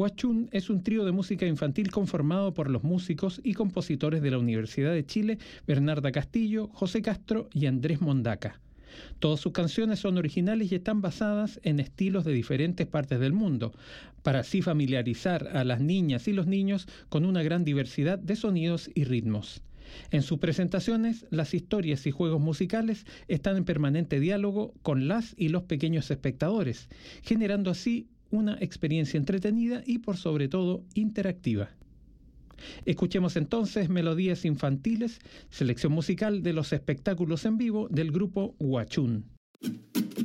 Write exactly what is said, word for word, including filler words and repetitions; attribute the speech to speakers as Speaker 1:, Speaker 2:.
Speaker 1: Huachún es un trío de música infantil conformado por los músicos y compositores de la Universidad de Chile, Bernarda Castillo, José Castro y Andrés Mondaca. Todas sus canciones son originales y están basadas en estilos de diferentes partes del mundo, para así familiarizar a las niñas y los niños con una gran diversidad de sonidos y ritmos. En sus presentaciones, las historias y juegos musicales están en permanente diálogo con las y los pequeños espectadores, generando así una experiencia entretenida y por sobre todo interactiva. Escuchemos entonces Melodías Infantiles, selección musical de los espectáculos en vivo del grupo Huachún.